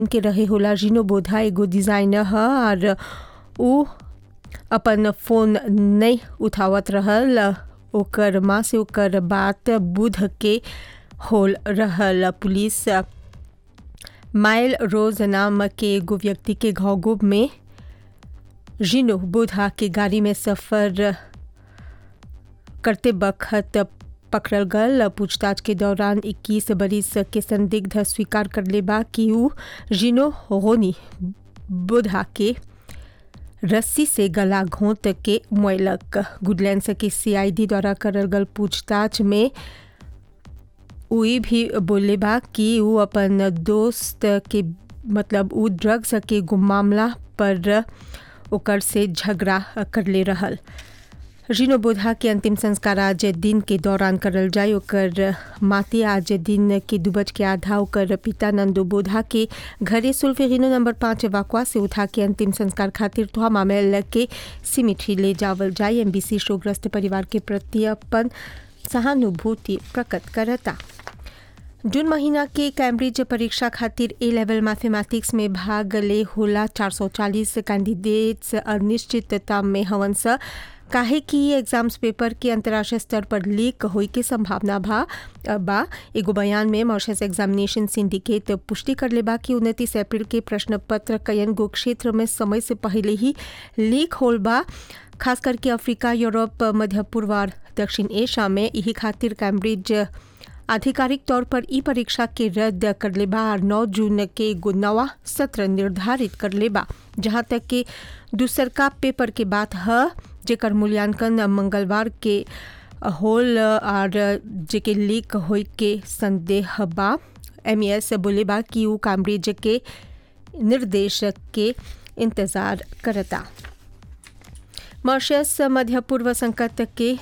के रहे होला जिनो बोधा एगो डिजाइनर ह और उ अपन फोन नहीं उठावत रहल। ओकर माँ से ओकर बात बुध के होल रहल। पुलिस माइल रोज नाम के एगो व्यक्ति के घोगुब में जिनो बोधा के गाड़ी में सफर करते बखत पकड़ल गल। पूछताछ के दौरान 21 बरिस के संदिग्ध स्वीकार कर लेबा कि उ जिनो रोनी बोधा के रस्सी से गला घोंट के मोयलक। गुडलैंड्स के सीआईडी द्वारा करल गल पूछताछ में उई भी बोले बा कि उ अपन दोस्त के मतलब उ ड्रग्स के एगो मामला पर ओकर से झगड़ा कर ले रहल। जिनो बोधा के अंतिम संस्कार आज दिन के दौरान करल जाए। ओकर माती आज दिन के 2:30 ओकर पिता नंदो बोधा के घरे सुल्फेरिनो नंबर 5 वाकवा से उठा के अंतिम संस्कार खातिर तुहा मामेल के सिमिट्री ले जावल जाए। एमबीसी शोग्रस्त परिवार के प्रति अपन सहानुभूति प्रकट करता। जून महीना के कैम्ब्रिज परीक्षा खातिर ए लेवल मैथमेटिक्स में भाग ले होला 440 कैंडिडेट्स अनिश्चितता में हवन स काहे कि एग्जाम्स पेपर के अंतर्राष्ट्रीय स्तर पर लीक होई के संभावना बा। एगो बयान में मॉरिशस एग्जामिनेशन सिंडिकेट पुष्टि कर ले बा कि 29 अप्रैल के प्रश्न पत्र कयन गो क्षेत्र में समय से पहले ही लीक होल बा। खास करके अफ्रीका, यूरोप, मध्य पूर्व और दक्षिण एशिया में यही खातिर कैम्ब्रिज आधिकारिक तौर पर ई परीक्षा के रद्द कर लेबा और 9 जून के एगो नवा सत्र निर्धारित कर लेबा। जहां तक के दूसर का पेपर के बात है जेकर मूल्यांकन मंगलवार के होल और जेके लीक होई के संदेह बा। एमईएस बोले बा कि उ कैम्ब्रिज के निर्देशक के इंतजार करता। मॉरिशस मध्य पूर्व संकट के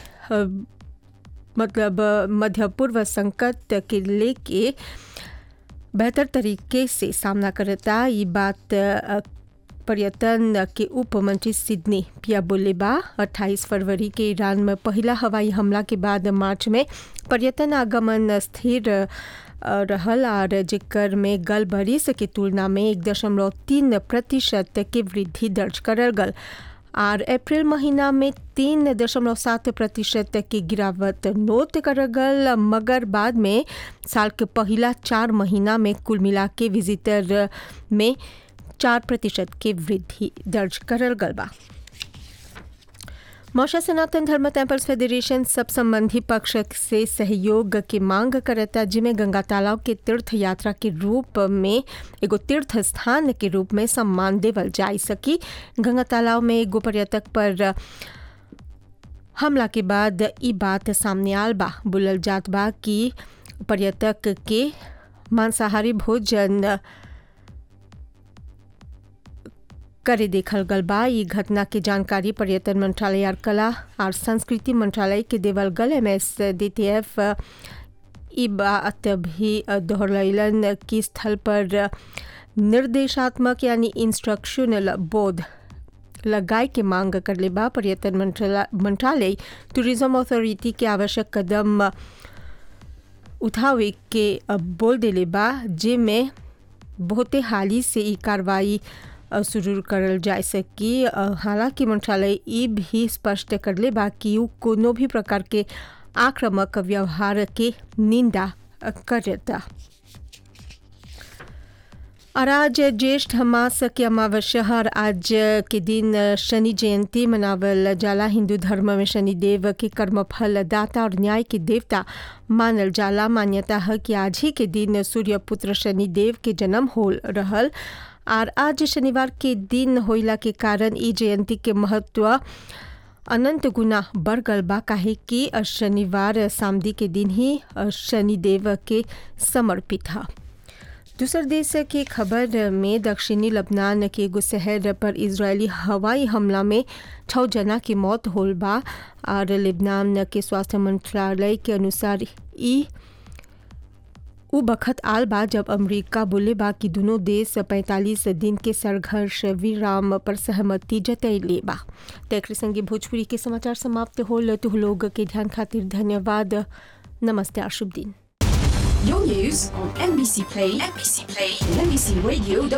मध्य पूर्व संकट के लेके बेहतर तरीके से सामना करता। ये बात पर्यटन के उप मंत्री सिडनी पिया बोले बा। 28 फरवरी के ईरान में पहला हवाई हमला के बाद मार्च में पर्यटन आगमन स्थिर रहल और जेकर में गल बरिस के तुलना में 1.3% के वृद्धि दर्ज करल गल और अप्रैल महीना में 3.7% की गिरावट नोट करल गल। मगर बाद में साल के पहला 4 महीना में कुल मिला के विजिटर में 4% के वृद्धि दर्ज करल गल बा। मॉरिशस सनातन धर्म टेम्पल्स फेडरेशन सब संबंधी पक्ष से सहयोग की मांग करता, जिसमें गंगा तालाब के तीर्थ यात्रा के रूप में एगो तीर्थ स्थान के रूप में सम्मान देवल जा सकी। गंगा तालाब में एगो पर्यटक पर हमला के बाद ई बात सामने आल बा। बोलल जात बा कि पर्यटक के मांसाहारी भोजन करे देखल गल बा। ये घटना की जानकारी पर्यटन मंत्रालय और कला और संस्कृति मंत्रालय के देवल गल। एमएसडीटीएफ ई बात भी दोहरैलन कि स्थल पर निर्देशात्मक यानी इंस्ट्रक्शनल बोर्ड लगाए के मांग कर ले बा। पर्यटन मंत्रालय टूरिज्म अथॉरिटी के आवश्यक कदम उठावे के बोल देले बा, जिसमें बहुते हाली से ई कार्रवाई शुरू करल जा सकी। हालांकि मंत्रालय ये भी स्पष्ट कर ले बा कि उ कोनो भी प्रकार के आक्रामक व्यवहार के निंदा करता। और आज ज्येष्ठ मास के अमावस्या और आज के दिन शनि जयंती मनावल जाला। हिंदू धर्म में शनि देव के कर्मफल दाता और न्याय के देवता मानल जाला। मान्यता है कि आज ही के दिन सूर्य पुत्र शनि देव के जन्म हो रहल और आज शनिवार के दिन होइला के कारण ई जयंती के महत्व अनंत गुना बढ़ गल बा। काहे कि शनिवार सामदी के दिन ही शनि देव के समर्पित है। दूसर देश के खबर में दक्षिणी लबनान के एगो शहर पर इजरायली हवाई हमला में 6 जना की मौत होल बा और लेबनान के स्वास्थ्य मंत्रालय के अनुसार ई उ बखत आल बा जब अमेरिका बोले बा कि दोनों देश 45 दिन के संघर्ष विराम पर सहमति जतैले बा। तेकरे संगे भोजपुरी के समाचार समाप्त होल। तुह लोग के ध्यान खातिर धन्यवाद। नमस्ते और शुभ दिन। Your news on NBC Play, and NBCRadio.tv.